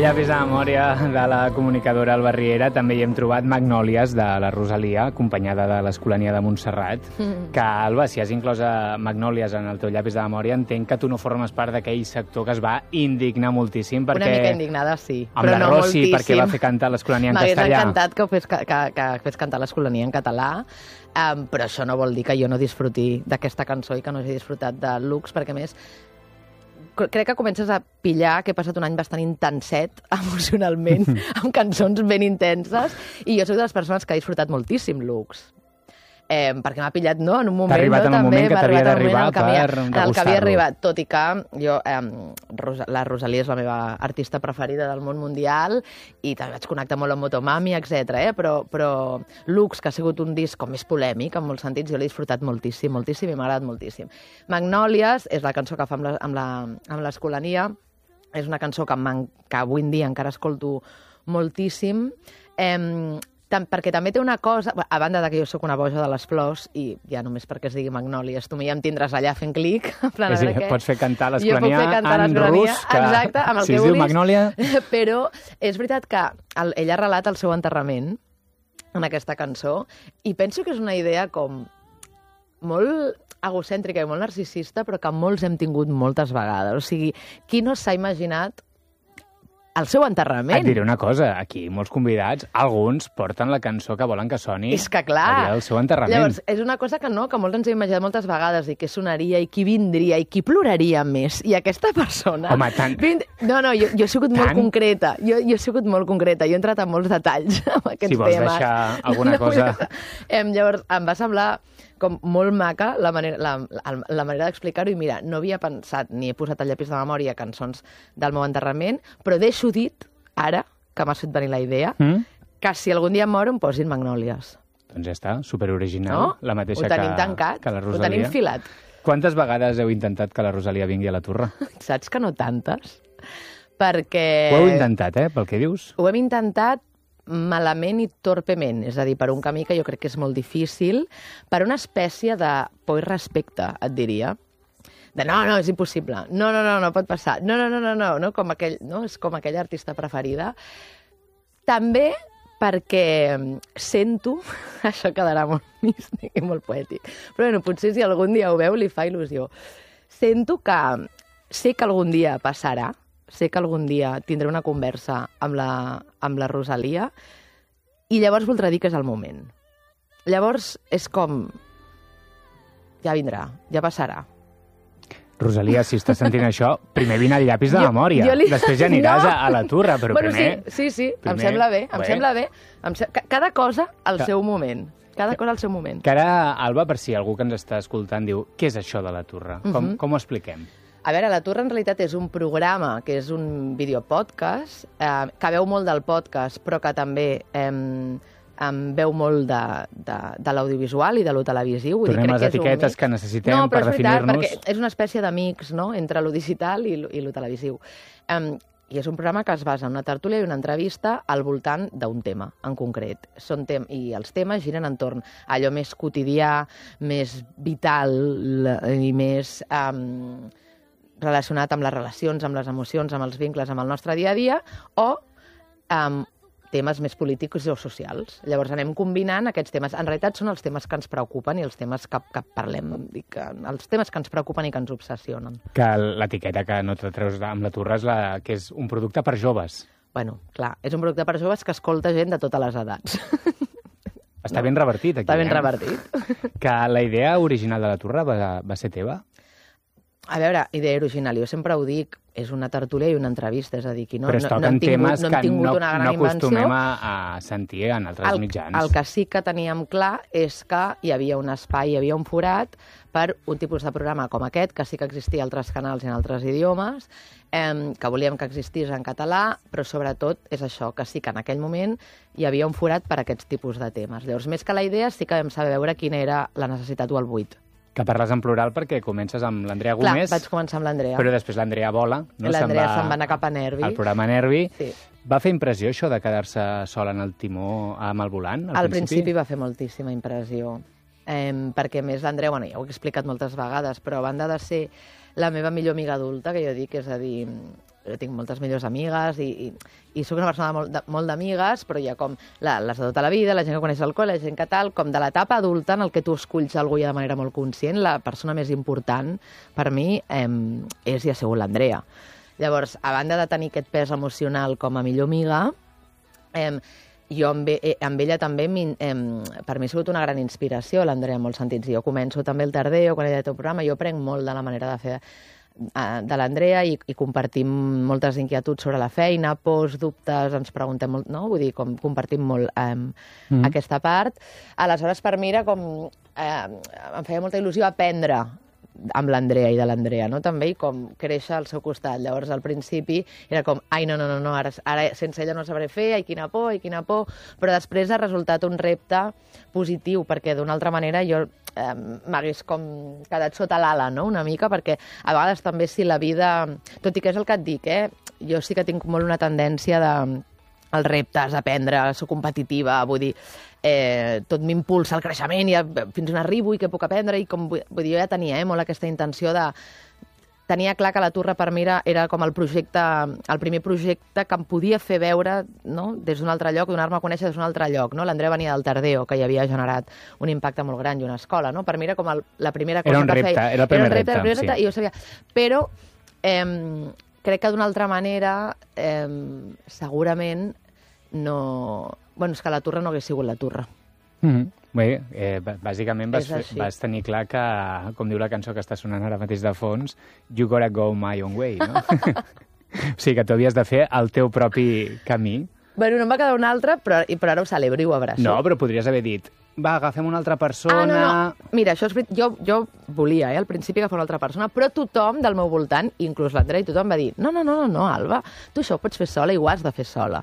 llapis de memòria de la comunicadora Alba Riera també hi hem trobat Magnòlies de la Rosalia, acompanyada de l'Escolania de Montserrat, que, Alba, si has inclòs Magnòlies en el teu llapis de memòria, entenc que tu no formes part d'aquell sector que es va indignar moltíssim perquè... Una mica indignada, sí. Amb però la no Rossi, moltíssim. perquè va fer cantar l'Escolania en castellà. M'hagués encantat que fes cantar l'Escolania en català, però això no vol dir que jo no disfruti d'aquesta cançó i que no hagi disfrutat de Lux, perquè a més crec que comences a pillar que he passat un any bastant intenset emocionalment, amb cançons ben intenses, i jo soc de les persones que ha disfrutat moltíssim Lux. Perquè m'ha pillat, no?, en un moment... T'ha arribat en un moment que t'havia d'arribar per degustar-lo. El que havia arribat, tot i que jo, la Rosalia és la meva artista preferida del món mundial i també vaig connectar molt amb Motomami, etc. Però Lux, que ha sigut un disc com més polèmic, en molts sentits, jo l'he disfrutat moltíssim, moltíssim, i m'ha agradat moltíssim. Magnòlies és la cançó que fa amb l'Escolania, és una cançó que avui en dia encara escolto moltíssim, perquè també té una cosa, a banda que jo sóc una boja de les flors, i ja només perquè es digui Magnòlies, tu ja em tindràs allà fent clic, en plan, sí, pots fer cantar l'Escolania en rus, que exacte, amb el si que es diu Magnòlia... Però és veritat que ella relata el seu enterrament en aquesta cançó, i penso que és una idea com molt egocèntrica i molt narcisista, però que molts hem tingut moltes vegades. O sigui, qui no s'ha imaginat el seu enterrament? Et diré una cosa, aquí molts convidats, alguns porten la cançó que volen que soni és que, clar, el dia del seu enterrament. Llavors, és una cosa que no, que molts ens hem imaginat moltes vegades, i què sonaria, i qui vindria, i qui ploraria més. I aquesta persona... Home, tant... No, jo he sigut molt concreta. Jo he sigut molt concreta. Jo he entrat en molts detalls amb aquests temes. Si vols deixar alguna cosa... Llavors, em va semblar com molt maca la manera d'explicar-ho, i mira, no havia pensat ni he posat al llapis de memòria cançons del meu enterrament, però deixo dit, ara, que m'ha fet venir la idea, que si algun dia em moro em posin Magnòlies. Doncs ja està, superoriginal, no? La mateixa ho tenim tancat, que la Rosalia. Ho tenim filat. Quantes vegades heu intentat que la Rosalia vingui a la Turra? Saps que no tantes? Perquè... Ho heu intentat, pel que dius? Ho hem intentat malament i torpement, és a dir, per un camí que jo crec que és molt difícil, per una espècie de por i respecte, et diria. De no, és impossible, no pot passar, no, com aquell, no? És com aquella artista preferida. També perquè sento, això quedarà molt místic i molt poètic, però bueno, potser si algun dia ho veu li fa il·lusió. Sento que sé que algun dia passarà, sé que algun dia tindré una conversa amb la Rosalia, i llavors voldrà dir que és el moment. Llavors és com... ja vindrà, ja passarà. Rosalia, si estàs sentint això, primer vine al llapis de memòria. Després ja aniràs a la Turra, però primer... Sí, em sembla bé, em sembla bé. Cada cosa al seu moment. Cada cosa al seu moment. Que ara, Alba, per si algú que ens està escoltant diu què és això de la Turra? Com ho expliquem? A veure, La Turra en realitat és un programa que és un videopodcast, que veu molt del podcast, però que també veu molt de l'audiovisual i de lo televisiu. Tornem a les etiquetes que necessitem per definir-nos. No, però és veritat, perquè és una espècie de mix, no?, entre lo digital i lo televisiu. I és un programa que es basa en una tertúlia i una entrevista al voltant d'un tema en concret. I els temes giren entorn a allò més quotidià, més vital i més relacionat amb les relacions, amb les emocions, amb els vincles, amb el nostre dia a dia, o temes més polítics o socials. Llavors anem combinant aquests temes. En realitat són els temes que ens preocupen i els temes que parlem, els temes que ens preocupen i que ens obsessionen. Que l'etiqueta que no t'atreus amb la Turra és que és un producte per joves. Bueno, clar, és un producte per joves que escolta gent de totes les edats. Està ben revertit, aquí. Està ben revertit. Que la idea original de la Turra va ser teva? A veure, idea original, jo sempre ho dic, és una tertúlia i una entrevista, és a dir, però es toquen temes que no acostumem a sentir en altres mitjans. El que sí que teníem clar és que hi havia un espai, hi havia un forat per un tipus de programa com aquest, que sí que existia a altres canals i en altres idiomes, que volíem que existís en català, però sobretot és això, que sí que en aquell moment hi havia un forat per a aquests tipus de temes. Llavors, més que la idea, sí que vam saber veure quina era la necessitat o el buit. Que parles en plural perquè comences amb l'Andrea Gómez. Clar, vaig començar amb l'Andrea. Però després l'Andrea vola. No? L'Andrea se'n va anar cap a Nervi. Al programa Nervi. Sí. Va fer impressió això de quedar-se sola en el timó amb el volant? Al principi va fer moltíssima impressió. Perquè a més l'Andrea, bueno, ja ho he explicat moltes vegades, però a banda de ser la meva millor amiga adulta, que jo dic, és a dir, jo tinc moltes millors amigues i soc una persona molt d'amigues, però hi ha com les de tota la vida, la gent que coneix al col·le, la gent que tal, com de l'etapa adulta en el que tu esculls algú ja de manera molt conscient, la persona més important per mi és i ha sigut l'Andrea. Llavors, a banda de tenir aquest pes emocional com a millor amiga, jo amb ella també, per mi ha sigut una gran inspiració, l'Andrea, en molts sentits. Jo començo també el Tardeo, quan ella té el programa, jo aprenc molt de la manera de fer de l'Andrea i compartim moltes inquietuds sobre la feina, pors, dubtes, ens preguntem molt, no? Vull dir, compartim molt aquesta part. Aleshores, per mi era com... em feia molta il·lusió aprendre amb l'Andrea i de l'Andrea, no? També, i com créixer al seu costat. Llavors, al principi, era com, ai, no, ara sense ella no sabré fer, ai, quina por, però després ha resultat un repte positiu, perquè d'una altra manera jo m'hagués com quedat sota l'ala, no?, una mica, perquè a vegades també si la vida... Tot i que és el que et dic, jo sí que tinc molt una tendència els reptes, aprendre, ser competitiva, vull dir, tot m'impulsa al creixement i fins on arribo i què puc aprendre, i com, vull dir, jo ja tenia molt aquesta intenció de... Tenia clar que la Turra per mi era com el primer projecte que em podia fer veure, no?, des d'un altre lloc, donar-me a conèixer des d'un altre lloc, no? L'Andrea venia del Tardeo, que ja havia generat un impacte molt gran, i una escola, no? Per mi era com la primera cosa que feia. Era el primer repte, sí. I jo sabia. Però crec que d'una altra manera segurament no... Bueno, és que la Turra no hagués sigut la Turra. Bé, bàsicament vas tenir clar que, com diu la cançó que està sonant ara mateix de fons, you gotta go my own way, no? O sigui, que tu havies de fer el teu propi camí. Bueno, no em va quedar una altra, però ara ho celebro i ho abraço. No, però podries haver dit, va, agafem una altra persona... No. Mira, això és veritat, jo volia, al principi, agafar una altra persona, però tothom del meu voltant, inclús l'Andrea, i tothom va dir, no, Alba, tu això ho pots fer sola i ho has de fer sola.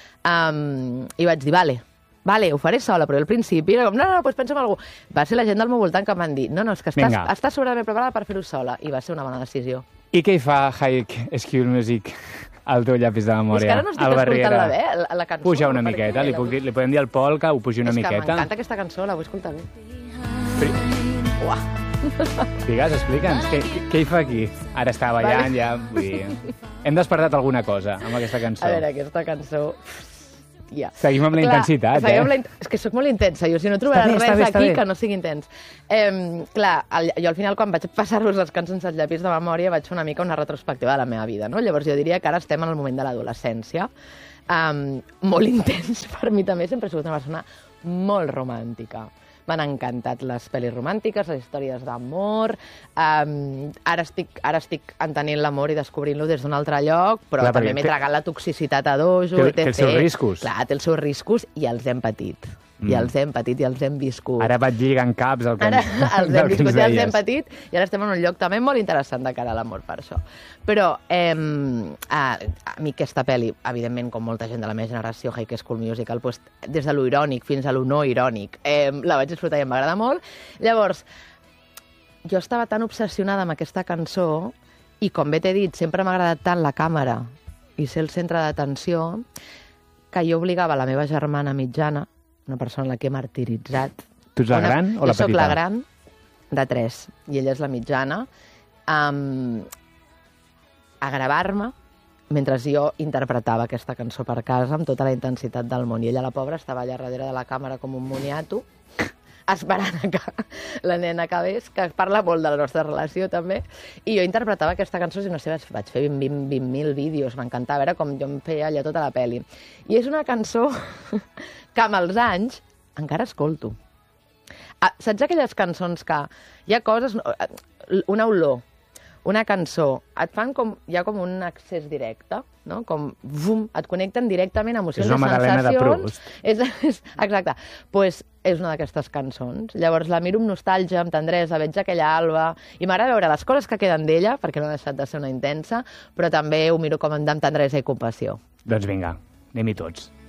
I vaig dir, vale, ho faré sola, però al principi era com, no, doncs pensa en algú. Va ser la gent del meu voltant que em van dir, no, és que estàs sobradament preparada per fer-ho sola, i va ser una bona decisió. I què hi fa High School Music al teu llapis de memòria? És que ara no estic escoltant la cançó. Puja una miqueta, li podem dir al Pol que ho pugi una miqueta. És que m'encanta aquesta cançó, la vull escoltar bé. Uah! Digues, explica'ns, què hi fa aquí? Ara està ballant ja, vull dir... Hem despertat alguna cosa amb aquesta cançó. A veure, aquesta cançó... Ja. Seguim amb la intensitat, És que sóc molt intensa, jo si no trobaràs res aquí que no sigui intens. Clar, jo al final, quan vaig passar-vos les cançons al llapis de memòria, vaig fer una mica una retrospectiva de la meva vida, no? Llavors jo diria que ara estem en el moment de l'adolescència, molt intens per mi també, sempre he sigut una persona molt romàntica. M'han encantat les pel·lis romàntiques, les històries d'amor. Ara estic entenent l'amor i descobrint-lo des d'un altre lloc, però també m'he tragat la toxicitat a dojo. Té els seus riscos. Clar, té els seus riscos i els hem patit. I els hem patit i els hem viscut. Ara vaig lligant caps el que ens deies. Ara els hem viscut i els hem patit i ara estem en un lloc també molt interessant de cara a l'amor per això. Però a mi aquesta pel·li, evidentment, com molta gent de la meva generació, High School Musical, des de lo irònic fins a lo no irònic, la vaig disfrutar i em va agradar molt. Llavors, jo estava tan obsessionada amb aquesta cançó i, com bé t'he dit, sempre m'ha agradat tant la càmera i ser el centre d'atenció que jo obligava la meva germana mitjana, una persona a la que he martiritzat. Tu ets la gran o la petita? Jo soc la gran de 3 i ella és la mitjana, a gravar-me mentre jo interpretava aquesta cançó per casa amb tota la intensitat del món. I ella, la pobra, estava allà darrere de la càmera com un moniato, esperant que la nena acabés, que parla molt de la nostra relació també, i jo interpretava aquesta cançó, i no sé, vaig fer 20.000 vídeos, m'encantava, era com jo em feia allà tota la pel·li. I és una cançó que amb els anys encara escolto. Saps aquelles cançons que hi ha coses, una olor, una cançó, et fan com, hi ha com un accés directe, no? Com, vum, et connecten directament a emocions i sensacions. És una Magdalena de Proust. Exacte. Doncs és una d'aquestes cançons. Llavors la miro amb nostàlgia, amb tendresa, veig aquella Alba, i m'agrada veure les coses que queden d'ella, perquè no ha deixat de ser una intensa, però també ho miro com amb tendresa i compassió. Doncs vinga, anem-hi tots.